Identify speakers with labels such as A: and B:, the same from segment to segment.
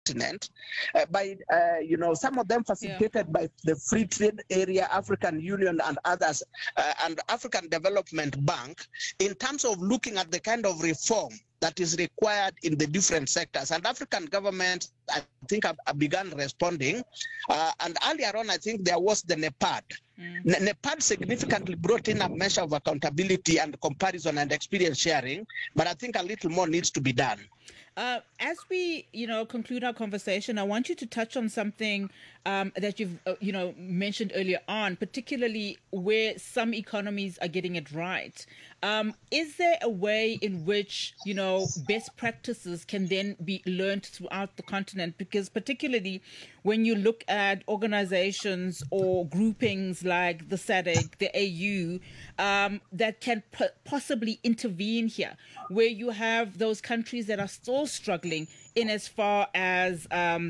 A: continent by, some of them facilitated by the Free Trade Area, African Union and others, and African Development Bank, in terms of looking at the kind of reform that is required in the different sectors. And African governments, I think, have begun responding. And earlier on, I think there was the NEPAD. NEPAD significantly brought in a measure of accountability and comparison and experience sharing, but I think a little more needs to be done.
B: As we, conclude our conversation, I want you to touch on something that you've, mentioned earlier on, particularly where some economies are getting it right. Is there a way in which, best practices can then be learned throughout the continent? Because particularly when you look at organizations or groupings like the SADC, the AU, that can possibly intervene here, where you have those countries that are still struggling in as far as,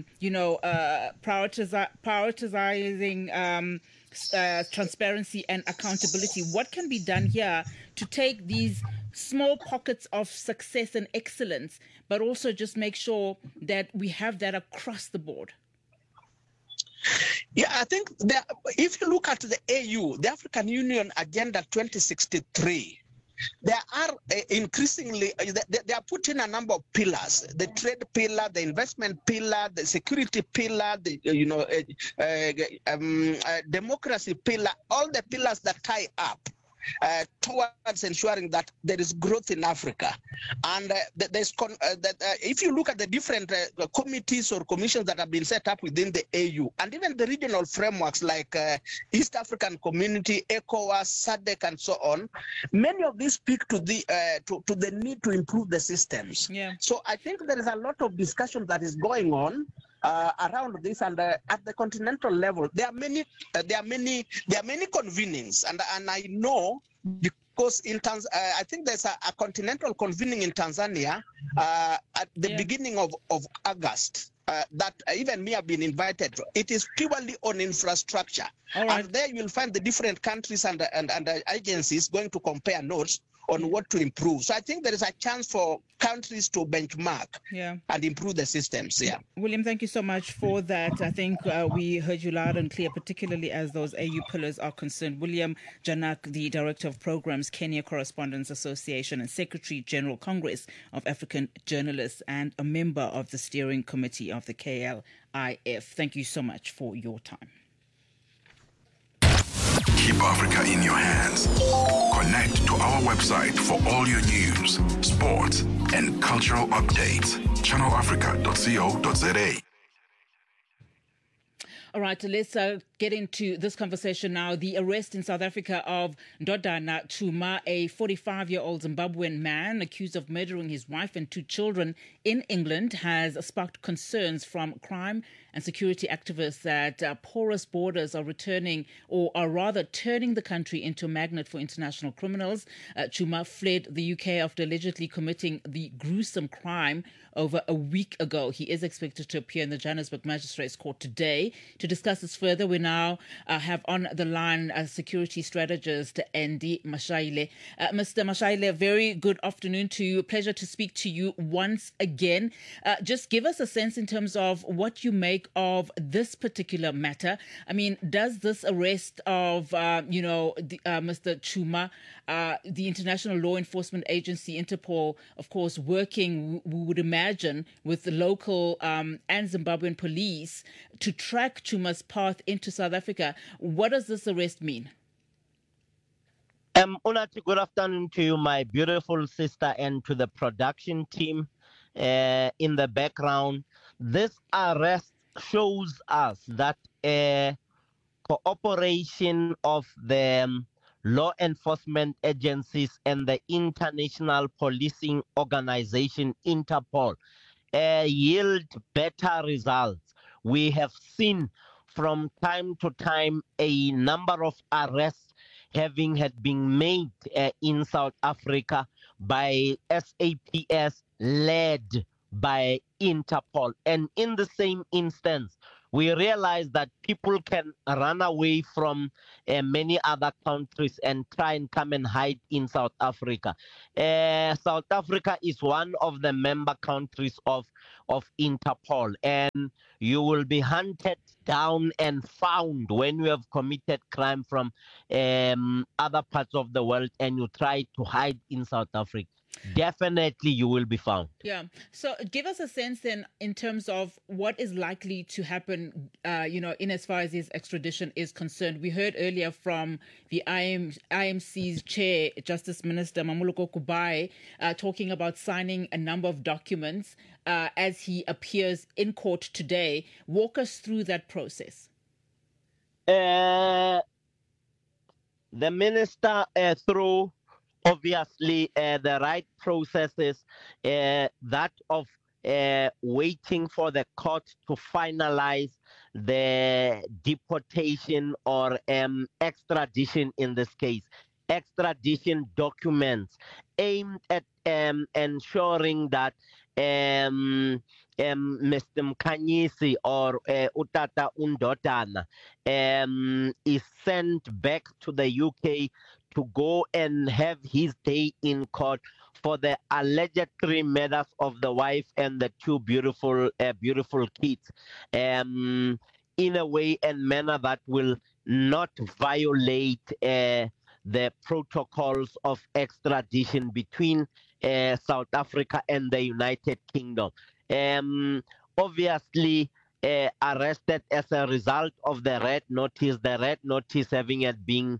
B: prioritizing transparency and accountability. What can be done here to take these small pockets of success and excellence, but also just make sure that we have that across the board?
A: Yeah, I think if you look at the AU, the African Union Agenda 2063, there are increasingly, they are putting a number of pillars: the trade pillar, the investment pillar, the security pillar, the democracy pillar, all the pillars that tie up towards ensuring that there is growth in Africa. And if you look at the different committees or commissions that have been set up within the AU, and even the regional frameworks like East African Community, ECOWAS, SADC, and so on, many of these speak to the need to improve the systems.
B: Yeah.
A: So I think there is a lot of discussion that is going on around this, and at the continental level, there are many convenings, and I know, because I think there's a continental convening in Tanzania at the beginning of August. That even me have been invited. It is purely on infrastructure, and there you will find the different countries and agencies going to compare notes on what to improve. So I think there is a chance for countries to benchmark and improve the systems. Yeah.
B: William, thank you so much for that. I think we heard you loud and clear, particularly as those AU pillars are concerned. William Janak, the Director of Programs, Kenya Correspondents Association, and Secretary General Congress of African Journalists, and a member of the steering committee of the KLIF. Thank you so much for your time.
C: Keep Africa in your hands. Connect to our website for all your news, sports, and cultural updates. channelafrica.co.za.
B: All right, let's get into this conversation now. The arrest in South Africa of Ndodana Chuma, a 45-year-old Zimbabwean man accused of murdering his wife and 2 children in England, has sparked concerns from crime and security activists that porous borders are turning the country into a magnet for international criminals. Chuma fled the UK after allegedly committing the gruesome crime over a week ago. He is expected to appear in the Johannesburg Magistrates Court today. To discuss this further, we now have on the line security strategist Andy Mashaile. Mr. Mashaile, very good afternoon to you. Pleasure to speak to you once again. Just give us a sense in terms of what you make of this particular matter. I mean, does this arrest of, Mr. Chuma, the International Law Enforcement Agency, Interpol, of course, working, we would imagine, with the local and Zimbabwean police to track Chuma's path into South Africa. What does this arrest mean?
D: Unati, good afternoon to you, my beautiful sister, and to the production team in the background. This arrest shows us that cooperation of the law enforcement agencies and the international policing organization Interpol yield better results. We have seen from time to time a number of arrests had been made in South Africa by SAPS led by Interpol. And in the same instance, we realize that people can run away from many other countries and try and come and hide in South Africa. South Africa is one of the member countries of Interpol, and you will be hunted down and found when you have committed crime from other parts of the world and you try to hide in South Africa. Definitely you will be found.
B: Yeah. So give us a sense then in terms of what is likely to happen, in as far as his extradition is concerned. We heard earlier from the IMC's chair, Justice Minister Mamoloko Kubayi, talking about signing a number of documents as he appears in court today. Walk us through that process.
D: The minister, through obviously the right processes, that of waiting for the court to finalize the deportation or extradition in this case. Extradition documents aimed at ensuring that Mr. Mkhanyisi or Utata Undodana is sent back to the UK to go and have his day in court for the alleged three murders of the wife and the two beautiful kids, in a way and manner that will not violate the protocols of extradition between South Africa and the United Kingdom. Obviously, arrested as a result of the red notice having it being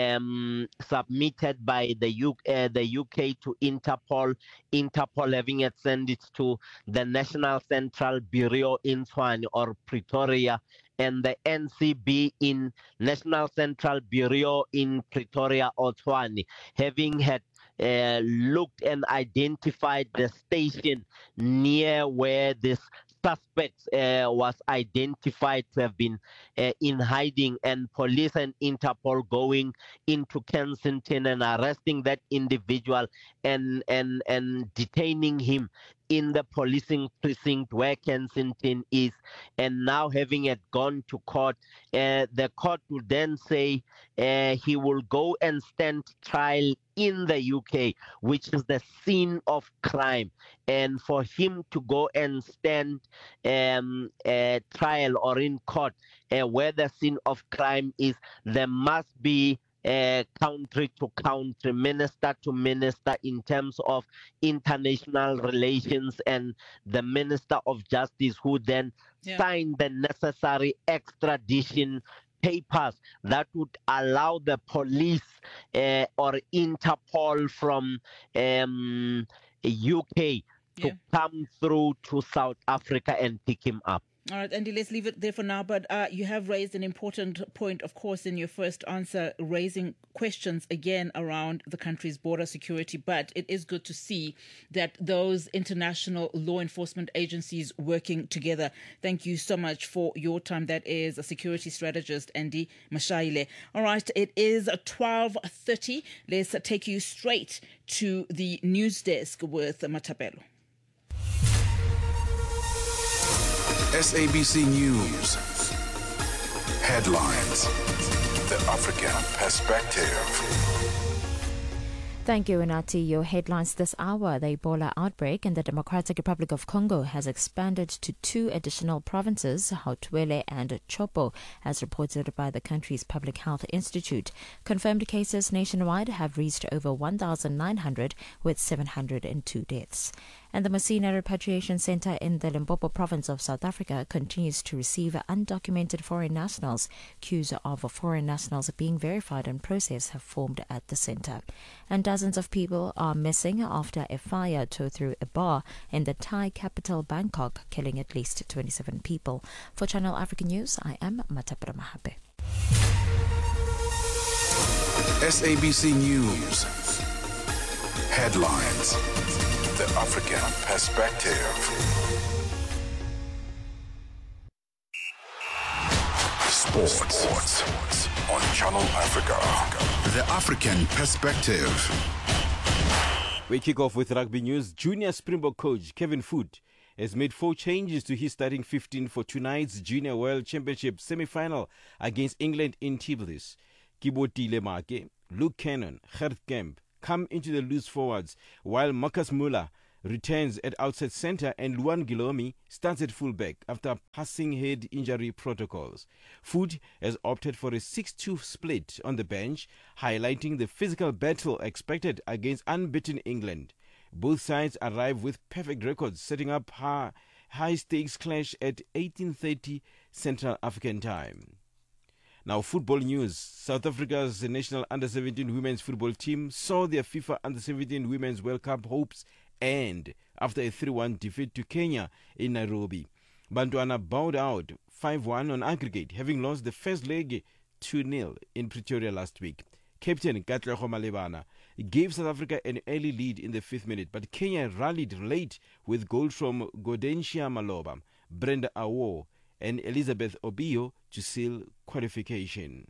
D: submitted by the UK to Interpol having it sent it to the National Central Bureau in Tshwane or Pretoria, and the NCB in National Central Bureau in Pretoria or Tshwane having had looked and identified the station near where this suspect was identified to have been in hiding, and police and Interpol going into Kensington and arresting that individual and detaining him in the policing precinct where Kensington is, and now having it gone to court, the court will then say he will go and stand trial in the UK, which is the scene of crime. And for him to go and stand trial or in court where the scene of crime is, there must be country to country, minister to minister in terms of international relations, and the Minister of Justice who then signed the necessary extradition papers that would allow the police or Interpol from UK to come through to South Africa and pick him up.
B: All right, Andy, let's leave it there for now. But you have raised an important point, of course, in your first answer, raising questions again around the country's border security. But it is good to see that those international law enforcement agencies working together. Thank you so much for your time. That is a security strategist, Andy Mashaile. All right, it is 12:30. Let's take you straight to the news desk with Matapelo.
C: SABC News. Headlines. The African Perspective.
E: Thank you, Inati. Your headlines this hour. The Ebola outbreak in the Democratic Republic of Congo has expanded to 2 additional provinces, Haut-Uele and Chopo, as reported by the country's Public Health Institute. Confirmed cases nationwide have reached over 1,900, with 702 deaths. And the Mosina Repatriation Centre in the Limpopo province of South Africa continues to receive undocumented foreign nationals. Queues of foreign nationals being verified and processed have formed at the centre. And dozens of people are missing after a fire tore through a bar in the Thai capital Bangkok, killing at least 27 people. For Channel Africa News, I am Matapera Mahape.
C: SABC News. Headlines. The African Perspective. Sports on Channel Africa. The African Perspective.
F: We kick off with rugby news. Junior Springbok coach Kevin Foot has made 4 changes to his starting 15 for tonight's Junior World Championship semi-final against England in Tbilisi. Kibotile Make, Luke Cannon, Gert Kemp come into the loose forwards, while Marcus Müller returns at outside centre and Luan Gilomi starts at fullback after passing head injury protocols. Foot has opted for a 6-2 split on the bench, highlighting the physical battle expected against unbeaten England. Both sides arrive with perfect records, setting up high-stakes clash at 18:30 Central African time. Now, football news. South Africa's national under-17 women's football team saw their FIFA Under-17 Women's World Cup hopes end after a 3-1 defeat to Kenya in Nairobi. Bantwana bowed out 5-1 on aggregate, having lost the first leg 2-0 in Pretoria last week. Captain Katlego Malebana gave South Africa an early lead in the 5th minute, but Kenya rallied late with goals from Godensia Maloba, Brenda Awo, and Elizabeth Obio to seal qualification.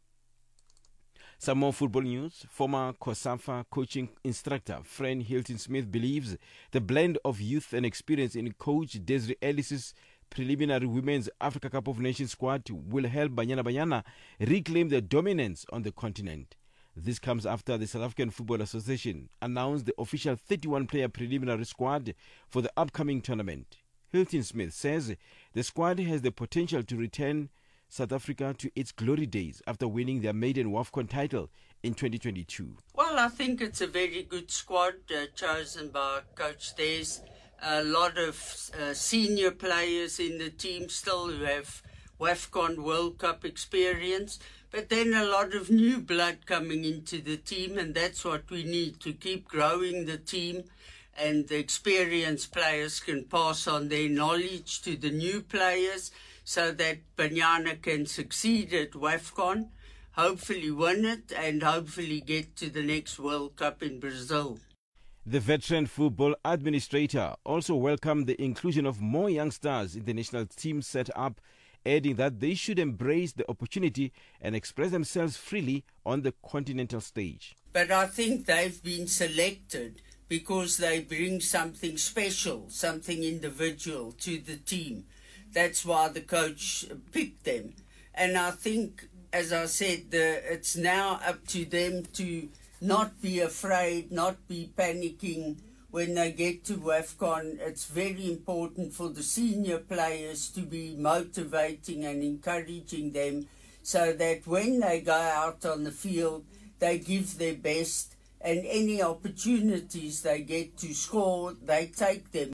F: Some more football news. Former COSAFA coaching instructor Fran Hilton-Smith believes the blend of youth and experience in coach Desiree Ellis's preliminary Women's Africa Cup of Nations squad will help Banyana Banyana reclaim their dominance on the continent. This comes after the South African Football Association announced the official 31-player preliminary squad for the upcoming tournament. Hilton-Smith says the squad has the potential to return South Africa to its glory days after winning their maiden WAFCON title in 2022.
G: Well, I think it's a very good squad chosen by Coach Des. A lot of senior players in the team still who have WAFCON World Cup experience, but then a lot of new blood coming into the team, and that's what we need to keep growing the team. And the experienced players can pass on their knowledge to the new players so that Banyana can succeed at WAFCON, hopefully win it, and hopefully get to the next World Cup in Brazil.
F: The veteran football administrator also welcomed the inclusion of more young stars in the national team setup, adding that they should embrace the opportunity and express themselves freely on the continental stage.
G: But I think they've been selected because they bring something special, something individual to the team. That's why the coach picked them. And I think, as I said, it's now up to them to not be afraid, not be panicking when they get to WAFCON. It's very important for the senior players to be motivating and encouraging them so that when they go out on the field, they give their best, and any opportunities they get to score, they take them.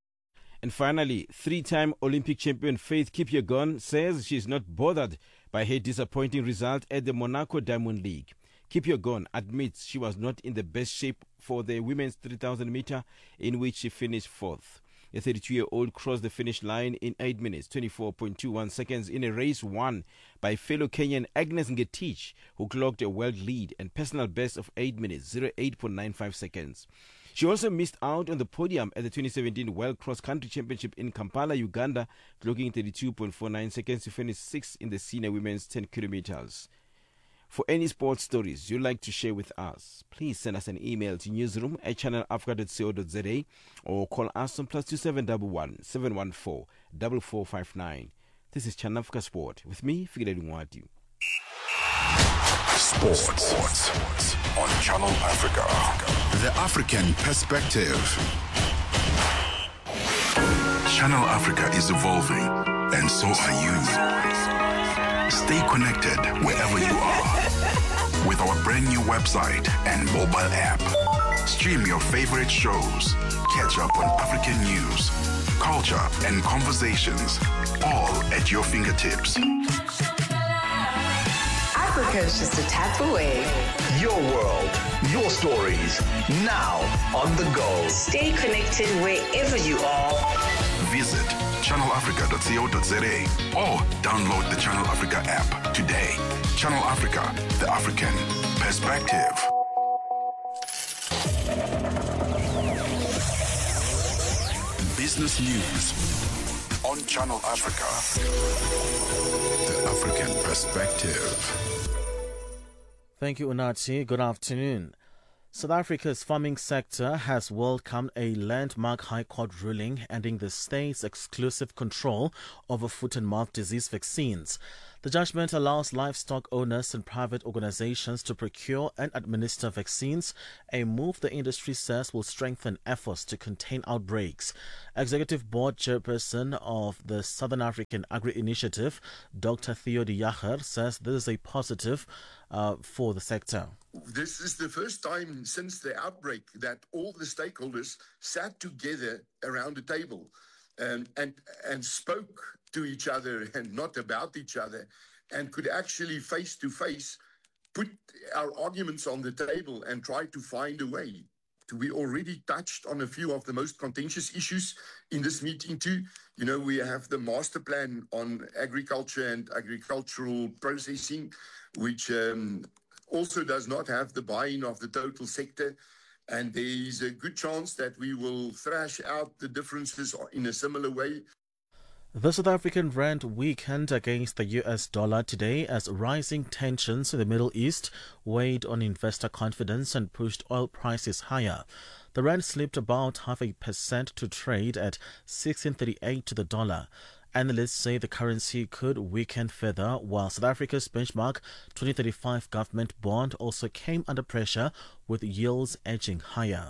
F: And finally, 3-time Olympic champion Faith Kipyegon says she's not bothered by her disappointing result at the Monaco Diamond League. Kipyegon admits she was not in the best shape for the women's 3,000 meter, in which she finished 4th. The 32-year-old crossed the finish line in 8 minutes, 24.21 seconds in a race won by fellow Kenyan Agnes Ngetich, who clocked a world lead and personal best of 8 minutes, 08.95 seconds. She also missed out on the podium at the 2017 World Cross Country Championship in Kampala, Uganda, clocking 32.49 seconds to finish 6th in the senior women's 10 kilometers. For any sports stories you'd like to share with us, please send us an email to newsroom@channelafrica.co.za or call us on +2711 714 4459. This is Channel Africa Sport with me, Figile Ngwati.
C: Sports on Channel Africa. The African perspective. Channel Africa is evolving, and so are you. Stay connected wherever you are with our brand new website and mobile app. Stream your favorite shows, catch up on African news, culture, and conversations, all at your fingertips.
H: Africa is just a tap away.
I: Your world, your stories, now on the go.
H: Stay connected wherever you are.
C: Visit channelafrica.co.za or download the Channel Africa app today. Channel Africa, the African perspective. Business news on Channel Africa, the African perspective.
J: Thank you, Unathi. Good afternoon. South Africa's farming sector has welcomed a landmark High Court ruling ending the state's exclusive control over foot and mouth disease vaccines. The judgment allows livestock owners and private organizations to procure and administer vaccines, a move the industry says will strengthen efforts to contain outbreaks. Executive Board Chairperson of the Southern African Agri-Initiative, Dr. Theo de Jager, says this is a positive for the sector.
K: This is the first time since the outbreak that all the stakeholders sat together around the table and spoke to each other and not about each other, and could actually face to face put our arguments on the table and try to find a way. We already touched on a few of the most contentious issues in this meeting too. You know, we have the master plan on agriculture and agricultural processing, which also does not have the buy-in of the total sector. And there is a good chance that we will thrash out the differences in a similar way.
J: The South African rand weakened against the US dollar today as rising tensions in the Middle East weighed on investor confidence and pushed oil prices higher. The rand slipped about 0.5% to trade at 16.38 to the dollar. Analysts say the currency could weaken further, while South Africa's benchmark 2035 government bond also came under pressure, with yields edging higher.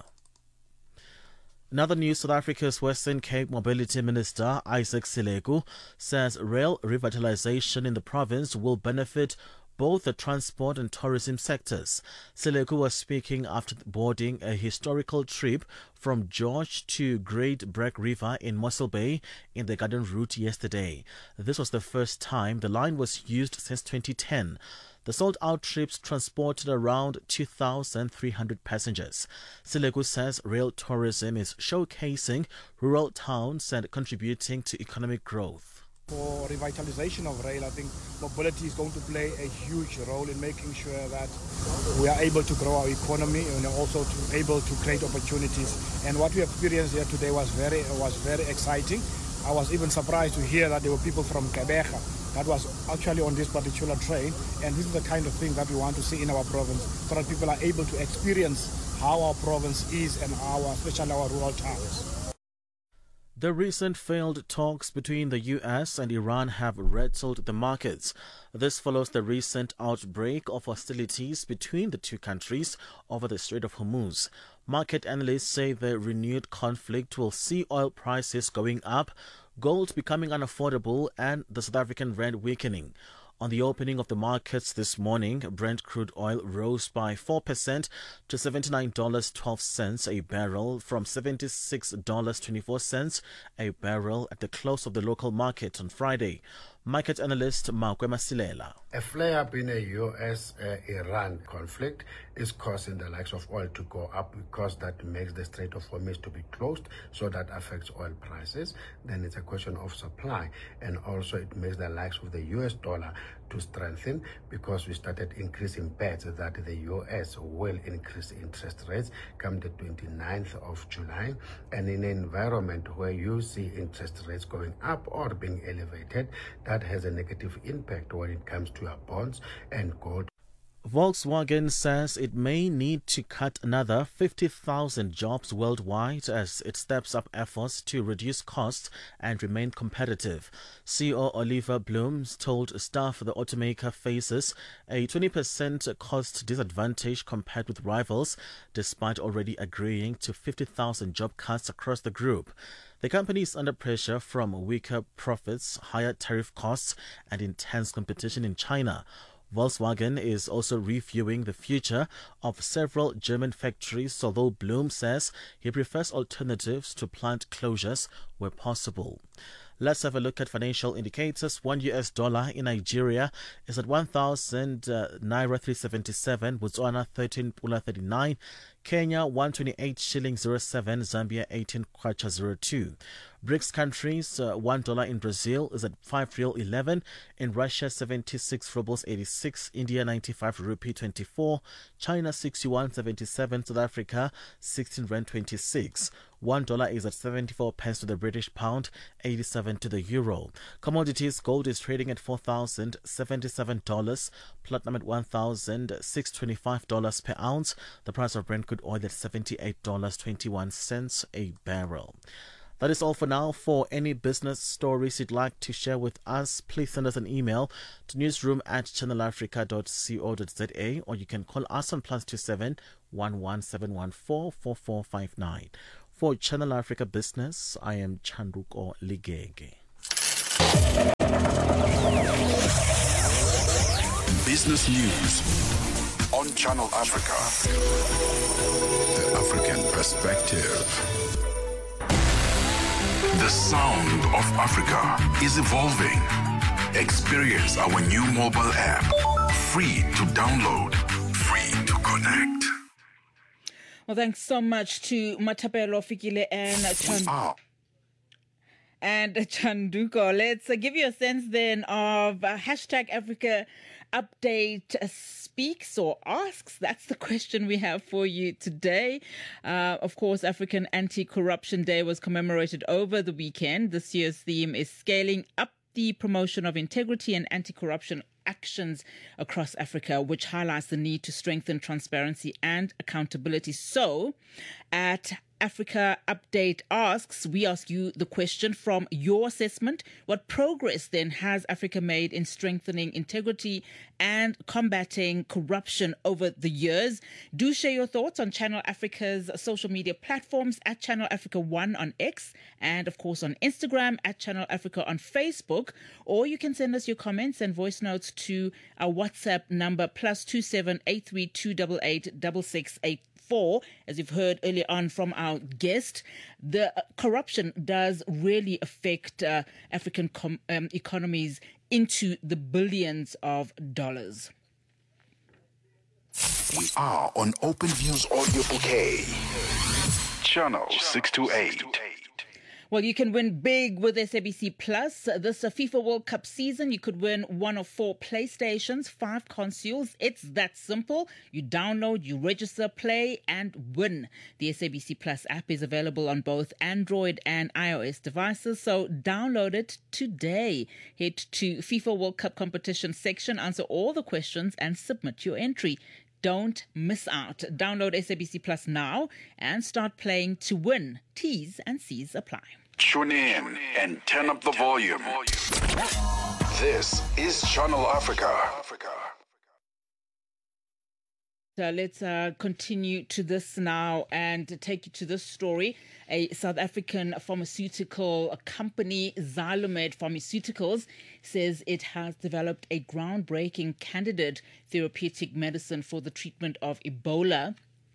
J: In other news, South Africa's Western Cape Mobility Minister Isaac Seleku says rail revitalization in the province will benefit both the transport and tourism sectors. Seleku was speaking after boarding a historical trip from George to Great Bragg River in Mossel Bay in the Garden Route yesterday. This was the first time the line was used since 2010. The sold-out trips transported around 2,300 passengers. Seleku says rail tourism is showcasing rural towns and contributing to economic growth.
L: For revitalization of rail, I think mobility is going to play a huge role in making sure that we are able to grow our economy and also to able to create opportunities. And what we experienced here today was very exciting. I was even surprised to hear that there were people from Gqeberha that was actually on this particular train, and this is the kind of thing that we want to see in our province, so that people are able to experience how our province is and especially our rural towns.
J: The recent failed talks between the US and Iran have rattled the markets. This follows the recent outbreak of hostilities between the two countries over the Strait of Hormuz. Market analysts say the renewed conflict will see oil prices going up, gold becoming unaffordable, and the South African rand weakening. On the opening of the markets this morning, Brent crude oil rose by 4% to $79.12 a barrel from $76.24 a barrel at the close of the local market on Friday. Market analyst Makwema Silela.
M: A flare-up in a US-Iran conflict is causing the likes of oil to go up because that makes the Strait of Hormuz to be closed, so that affects oil prices. Then it's a question of supply, and also it makes the likes of the US dollar to strengthen because we started increasing bets that the US will increase interest rates come the 29th of July. And in an environment where you see interest rates going up or being elevated, that has a negative impact when it comes to our bonds and gold.
J: Volkswagen says it may need to cut another 50,000 jobs worldwide as it steps up efforts to reduce costs and remain competitive. CEO Oliver Bloom told staff the automaker faces a 20% cost disadvantage compared with rivals, despite already agreeing to 50,000 job cuts across the group. The company is under pressure from weaker profits, higher tariff costs, and intense competition in China. Volkswagen is also reviewing the future of several German factories, although Bloom says he prefers alternatives to plant closures where possible. Let's have a look at financial indicators. $1 in Nigeria is at 1,000 Naira 377, Botswana 13.39, Kenya 128 shillings 07, Zambia 18 kwacha 02. BRICS countries, $1 in Brazil is at 5 real 11, in Russia 76 rubles 86, India 95 rupee 24, China 61.77, South Africa 16 rand 26. $1 is at 74 pence to the British pound, 87 to the euro. Commodities: gold is trading at $4,077, platinum at $1,625 per ounce. The price of Brent crude oil at $78.21 a barrel. That is all for now. For any business stories you'd like to share with us, please send us an email to newsroom@channelafrica.co.za, or you can call us on +27 11714 4459. For Channel Africa Business, I am Chanduko Ligege.
C: Business news on Channel Africa. The African perspective. The sound of Africa is evolving. Experience our new mobile app. Free to download, free to connect.
B: Well, thanks so much to Matapelo Fikile and Chanduko. Let's give you a sense then of hashtag Africa Update speaks or asks. That's the question we have for you today. Of course, African Anti-Corruption Day was commemorated over the weekend. This year's theme is scaling up the promotion of integrity and anti-corruption actions across Africa, which highlights the need to strengthen transparency and accountability. So, at Africa Update asks, we ask you the question from your assessment: what progress then has Africa made in strengthening integrity and combating corruption over the years? Do share your thoughts on Channel Africa's social media platforms at Channel Africa 1 on X, and of course on Instagram at Channel Africa on Facebook, or you can send us your comments and voice notes to our WhatsApp number +27 83288 6684. As you've heard earlier on from our guest, the corruption does really affect African economies into the billions of dollars.
C: We are on Open Views Audio Bouquet. Channel 628.
B: Well, you can win big with SABC Plus. This FIFA World Cup season, you could win one of 4 PlayStations, 5 consoles. It's that simple. You download, you register, play, and win. The SABC Plus app is available on both Android and iOS devices, so download it today. Head to FIFA World Cup competition section, answer all the questions, and submit your entry. Don't miss out. Download SABC Plus now and start playing to win. T's and C's apply.
C: Tune in and turn up the volume. This is Channel Africa.
B: Let's continue to this now and take you to this story. A South African pharmaceutical company, Xylomed Pharmaceuticals, says it has developed a groundbreaking candidate therapeutic medicine for the treatment of Ebola.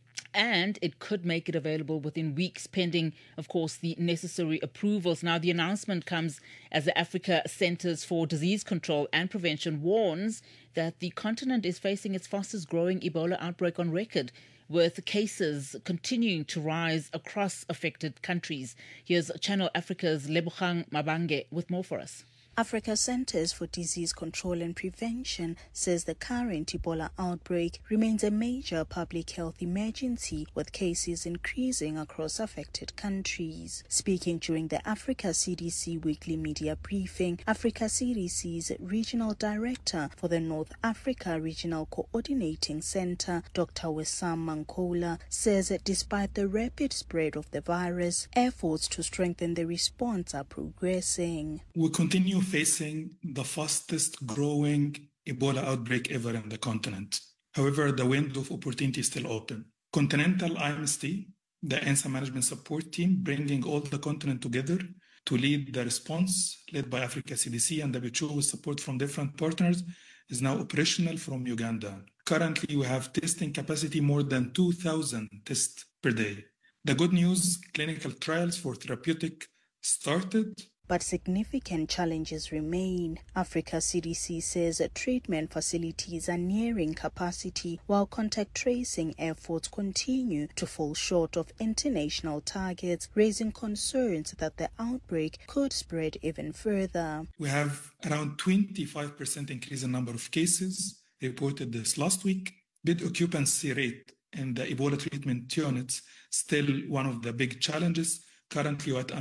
B: And it could make it available within weeks, pending, of course, the necessary approvals. Now, the announcement comes as the Africa Centers for Disease Control and Prevention warns that the continent is facing its fastest growing Ebola outbreak on record, with cases continuing to rise across affected countries. Here's Channel Africa's Lebogang Mabange with more for us.
N: Africa Centers for Disease Control and Prevention says the current Ebola outbreak remains a major public health emergency, with cases increasing across affected countries. Speaking during the Africa CDC weekly media briefing, Africa CDC's Regional Director for the North Africa Regional Coordinating Center, Dr. Wessam Mankola, says that despite the rapid spread of the virus, efforts to strengthen the response are progressing.
O: We continue facing the fastest growing Ebola outbreak ever in the continent. However, the window of opportunity is still open. Continental IMST, the ANSA Management Support Team, bringing all the continent together to lead the response, led by Africa CDC and WHO with support from different partners, is now operational from Uganda. Currently, we have testing capacity more than 2,000 tests per day. The good news, clinical trials for therapeutic started.
N: But significant challenges remain. Africa CDC says that treatment facilities are nearing capacity, while contact tracing efforts continue to fall short of international targets, raising concerns that the outbreak could spread even further.
O: We have around 25% increase in number of cases reported this last week. Bed occupancy rate in the Ebola treatment units still one of the big challenges. Currently, we're at a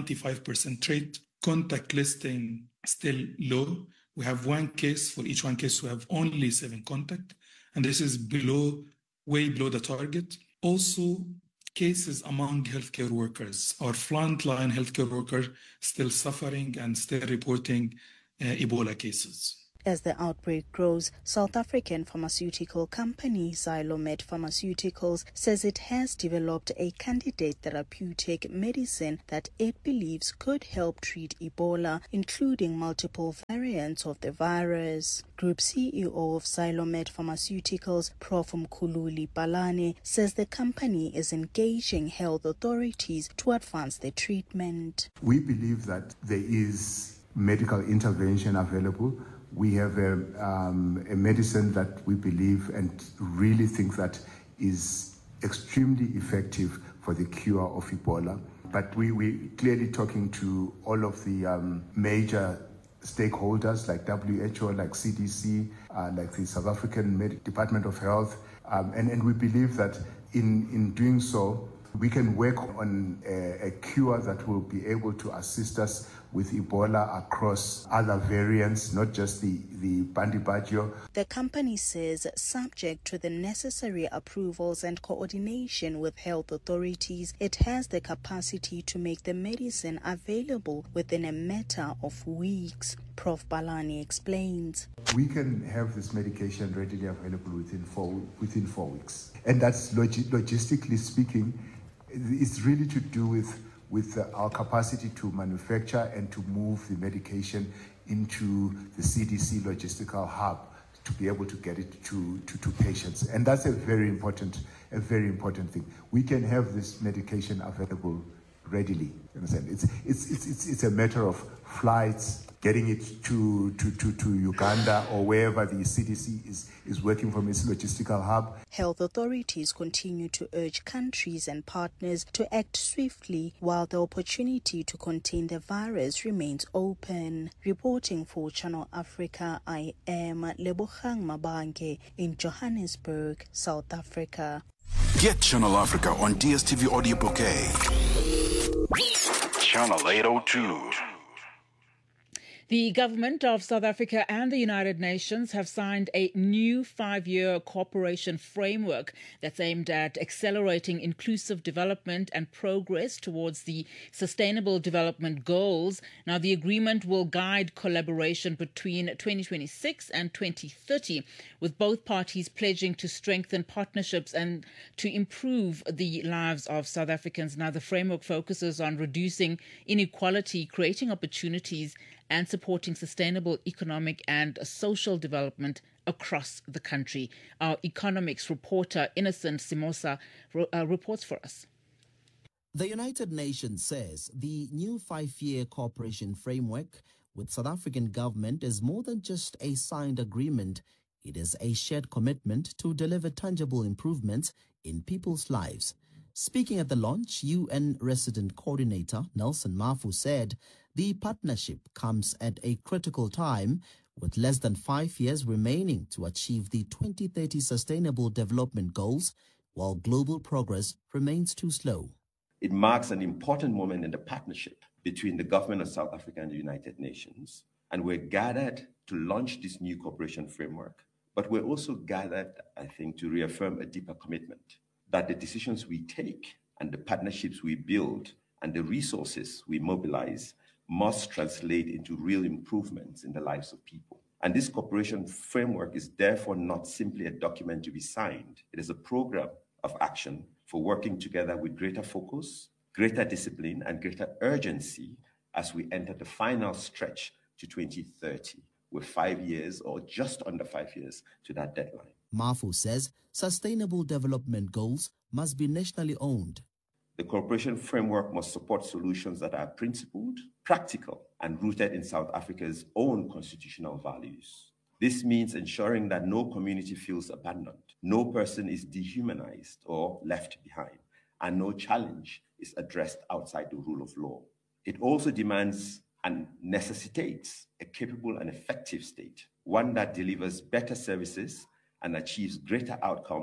O: 95% rate. Contact listing still low. We have one case. For each one case, we have only 7 contact. And this is way below the target. Also, cases among healthcare workers. Our frontline healthcare workers still suffering and still reporting Ebola cases.
N: As the outbreak grows, South African pharmaceutical company Zylomed Pharmaceuticals says it has developed a candidate therapeutic medicine that it believes could help treat Ebola, including multiple variants of the virus. Group CEO of Zylomed Pharmaceuticals, Prof. Mkhululi Palane, says the company is engaging health authorities to advance the treatment.
P: We believe that there is medical intervention available. We have a medicine that we believe and really think that is extremely effective for the cure of Ebola. But we're clearly talking to all of the major stakeholders like WHO, like CDC, like the South African Department of Health. And we believe that in doing so, we can work on a cure that will be able to assist us with Ebola across other variants, not just the Bundibugyo.
N: The company says, subject to the necessary approvals and coordination with health authorities, it has the capacity to make the medicine available within a matter of weeks. Prof. Palane explains.
P: We can have this medication readily available within 4 weeks. And that's logistically speaking, it's really to do with our capacity to manufacture and to move the medication into the CDC logistical hub to be able to get it to patients. And that's a very important thing. We can have this medication available readily. You understand? It's a matter of flights, getting it to Uganda or wherever the CDC is working from its logistical hub.
N: Health authorities continue to urge countries and partners to act swiftly while the opportunity to contain the virus remains open. Reporting for Channel Africa, I am Lebogang Mabange in Johannesburg, South Africa.
C: Get Channel Africa on DSTV Audio Bouquet. Channel 802.
B: The government of South Africa and the United Nations have signed a new 5-year cooperation framework that's aimed at accelerating inclusive development and progress towards the Sustainable Development Goals. Now, the agreement will guide collaboration between 2026 and 2030, with both parties pledging to strengthen partnerships and to improve the lives of South Africans. Now, the framework focuses on reducing inequality, creating opportunities, and supporting sustainable economic and social development across the country. Our economics reporter, Innocent Simosa, reports for us.
Q: The United Nations says the new 5-year cooperation framework with South African government is more than just a signed agreement. It is a shared commitment to deliver tangible improvements in people's lives. Speaking at the launch, UN Resident Coordinator Nelson Mafu said the partnership comes at a critical time, with less than 5 years remaining to achieve the 2030 Sustainable Development Goals, while global progress remains too slow.
R: It marks an important moment in the partnership between the government of South Africa and the United Nations, and we're gathered to launch this new cooperation framework. But we're also gathered, I think, to reaffirm a deeper commitment that the decisions we take and the partnerships we build and the resources we mobilize must translate into real improvements in the lives of people. And this cooperation framework is therefore not simply a document to be signed. It is a program of action for working together with greater focus, greater discipline, and greater urgency as we enter the final stretch to 2030, with 5 years or just under 5 years to that deadline.
Q: Mafu says sustainable development goals must be nationally owned.
R: The cooperation framework must support solutions that are principled, practical, and rooted in South Africa's own constitutional values. This means ensuring that no community feels abandoned, no person is dehumanized or left behind, and no challenge is addressed outside the rule of law. It also demands and necessitates a capable and effective state, one that delivers better services and achieves greater outcomes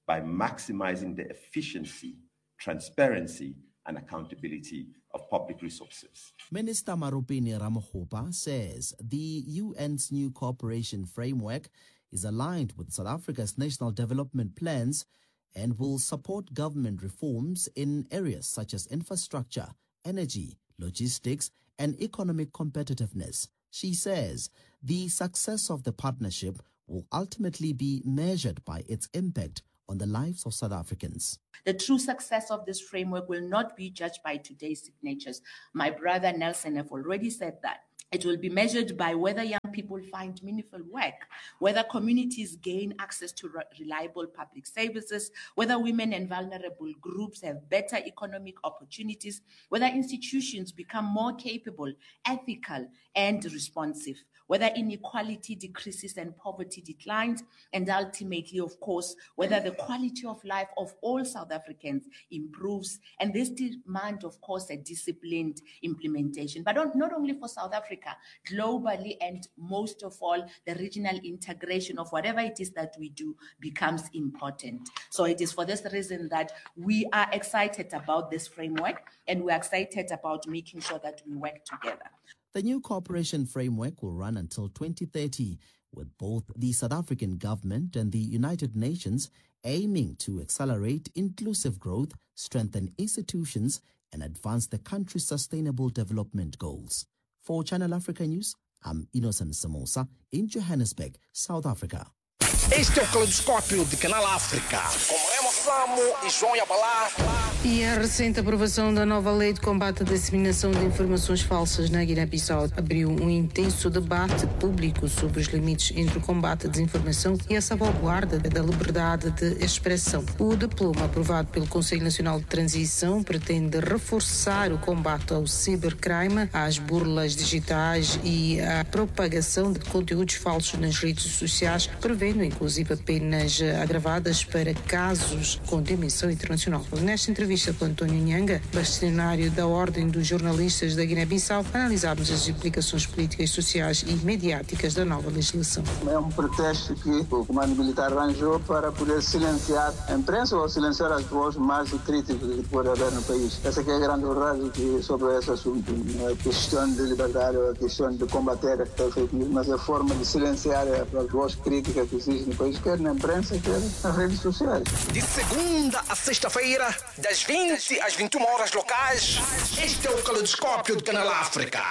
R: by maximizing the efficiency, transparency, and accountability of public resources.
Q: Minister Marupini Ramokgopa says the UN's new cooperation framework is aligned with South Africa's national development plans and will support government reforms in areas such as infrastructure, energy, logistics, and economic competitiveness. She says the success of the partnership will ultimately be measured by its impact on the lives of South Africans.
S: The true success of this framework will not be judged by today's signatures. My brother Nelson have already said that. It will be measured by whether young people find meaningful work, whether communities gain access to reliable public services, whether women and vulnerable groups have better economic opportunities, whether institutions become more capable, ethical, and responsive, whether inequality decreases and poverty declines, and ultimately, of course, whether the quality of life of all South Africans improves. And this demands, of course, a disciplined implementation, but not only for South Africa, globally, and most of all, the regional integration of whatever it is that we do becomes important. So it is for this reason that we are excited about this framework, and we're excited about making sure that we work together.
Q: The new cooperation framework will run until 2030, with both the South African government and the United Nations aiming to accelerate inclusive growth, strengthen institutions, and advance the country's sustainable development goals. For Channel Africa News, I'm Innocent Samosa in Johannesburg, South Africa.
I: Este é o Caleidoscópio de Canal África, com Remo Samo e João Yabalá.
T: E a recente aprovação da nova lei de combate à disseminação de informações falsas na Guiné-Bissau abriu um intenso debate público sobre os limites entre o combate à desinformação e a salvaguarda da liberdade de expressão. O diploma aprovado pelo Conselho Nacional de Transição pretende reforçar o combate ao cibercrime, às burlas digitais e à propagação de conteúdos falsos nas redes sociais, prevendo inclusive penas agravadas para casos com dimensão internacional. Nesta entrevista com António Nhanga, bastonário da Ordem dos Jornalistas da Guiné-Bissau, analisámos as implicações políticas, sociais e mediáticas da nova legislação.
U: É um pretexto que o comando militar arranjou para poder silenciar a imprensa ou silenciar as vozes mais críticas que pode haver no país. Essa que é a grande verdade sobre esse assunto. Não é questão de liberdade, é questão de combater a fake news, mas é a forma de silenciar as vozes críticas que existem no país, quer na imprensa, quer nas redes sociais.
I: De segunda a sexta-feira, das 20 às 21 horas locais, este é o Caleidoscópio do Canal África.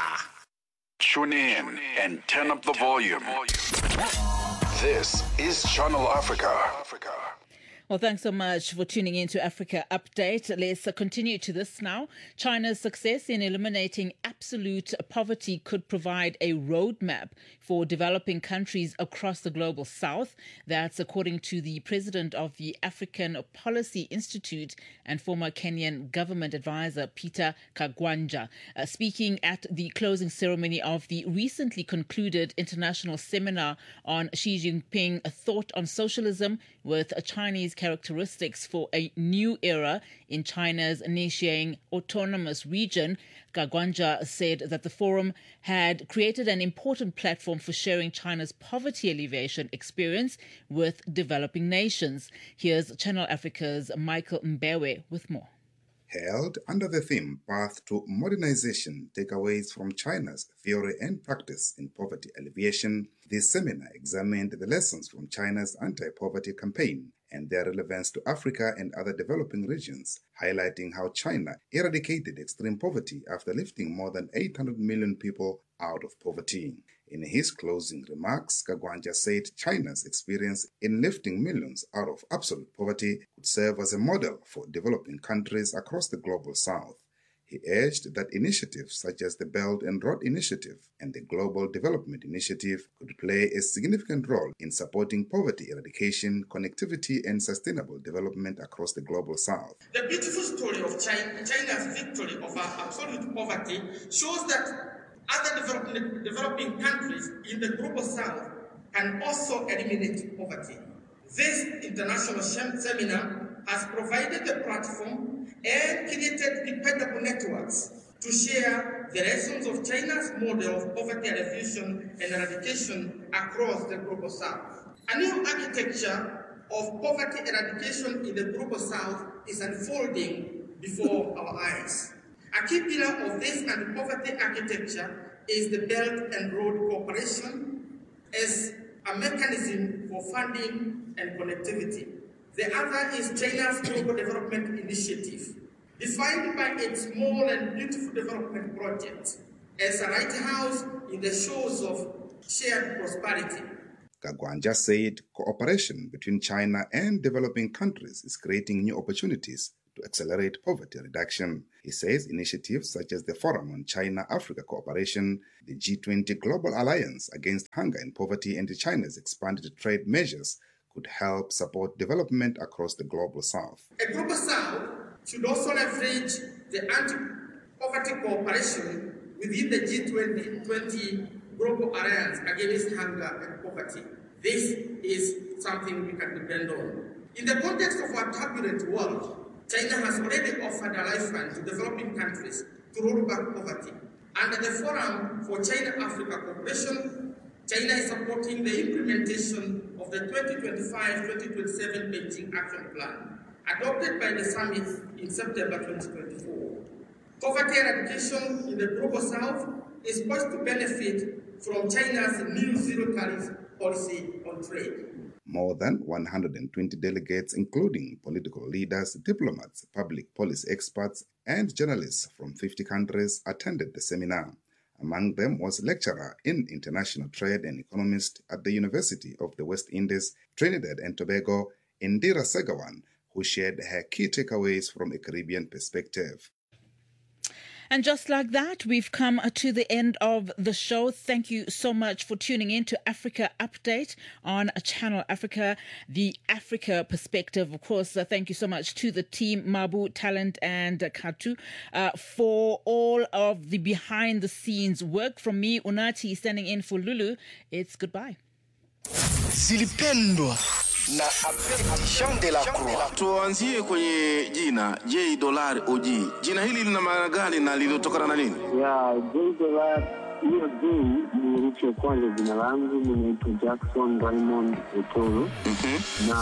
C: Tune in and turn up the volume. This is Channel Africa.
B: Well, thanks so much for tuning in to Africa Update. Let's continue to this now. China's success in eliminating absolute poverty could provide a roadmap for developing countries across the global south. That's according to the president of the African Policy Institute and former Kenyan government advisor, Peter Kagwanja. Speaking at the closing ceremony of the recently concluded international seminar on Xi Jinping, a thought on socialism with Chinese characteristics for a new era in China's Xinjiang autonomous region, Kagwanja said that the forum had created an important platform for sharing China's poverty alleviation experience with developing nations. Here's Channel Africa's Michael Mbewe with more.
V: Held under the theme Path to Modernization, Takeaways from China's Theory and Practice in Poverty Alleviation, this seminar examined the lessons from China's anti-poverty campaign and their relevance to Africa and other developing regions, highlighting how China eradicated extreme poverty after lifting more than 800 million people out of poverty. In his closing remarks, Kagwanja said China's experience in lifting millions out of absolute poverty could serve as a model for developing countries across the global south. He urged that initiatives such as the Belt and Road Initiative and the Global Development Initiative could play a significant role in supporting poverty eradication, connectivity, and sustainable development across the global south.
W: The beautiful story of China's victory over absolute poverty shows that other developing countries in the global south can also eliminate poverty. This international seminar has provided a platform and created dependable networks to share the lessons of China's model of poverty alleviation and eradication across the global south. A new architecture of poverty eradication in the Global South is unfolding before our eyes. A key pillar of this anti-poverty architecture is the Belt and Road Cooperation as a mechanism for funding and connectivity. The other is China's Global Development Initiative, defined by its Small and Beautiful Development Project as a lighthouse in the shores of shared prosperity.
V: Kagwanja said cooperation between China and developing countries is creating new opportunities to accelerate poverty reduction. He says initiatives such as the Forum on China-Africa Cooperation, the G20 Global Alliance Against Hunger and Poverty, and China's expanded trade measures could help support development across the Global South.
W: A Global South should also leverage the anti-poverty cooperation within the G20 Global Alliance Against Hunger and Poverty. This is something we can depend on. In the context of our turbulent world, China has already offered a lifeline to developing countries to roll back poverty. Under the Forum for China-Africa Cooperation, China is supporting the implementation of the 2025-2027 Beijing Action Plan, adopted by the summit in September 2024. Poverty eradication in the Global South is poised to benefit from China's new zero-tariff policy on trade.
V: More than 120 delegates, including political leaders, diplomats, public policy experts, and journalists from 50 countries, attended the seminar. Among them was lecturer in international trade and economist at the University of the West Indies, Trinidad and Tobago, Indira Segawan, who shared her key takeaways from a Caribbean perspective.
B: And just like that, we've come to the end of the show. Thank you so much for tuning in to Africa Update on Channel Africa, the Africa perspective. Of course, thank you so much to the team, Mabu, Talent, and Katu, for all of the behind-the-scenes work. From me, Unati, standing in for Lulu, it's goodbye.
I: Zilipendwa na Abedi Jean de la Croix.
A: Tuanzie kwenye jina J Dollar OG. Jina hili lina maana gani na lilitokana na nini?
D: J Dollar, hiyo J ni herufi ya kwanza jina langu, mimi naitwa Jackson Raymond Otoro. Na